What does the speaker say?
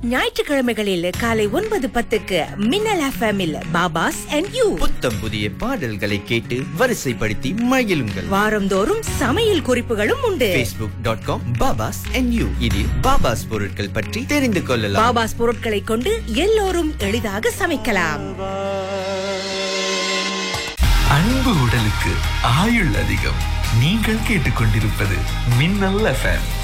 ஞாயிற்றுக்கிழமைகளில் காலை 9:10 மின்னல் எஃப்எம்மில் பாபாஸ் அண்ட் யூ. புத்தம் புதிய பாடல்களை கேட்டு வரிசைப்படுத்தி மகிழுங்கள். வாரந்தோறும் சமையல் குறிப்புகளும் உண்டு. facebook.com பாபாஸ் அண்ட் யூ. இதில் பாபாஸ் பொருட்கள் பற்றி தெரிந்து கொள்ளலாம். பாபாஸ் பொருட்களை கொண்டு எல்லோரும் எளிதாக சமைக்கலாம். அன்பு உடலுக்கு ஆயுள் அதிகம். நீங்கள் கேட்டுக்கொண்டிருப்பது மின்னல் எஃப்எம்.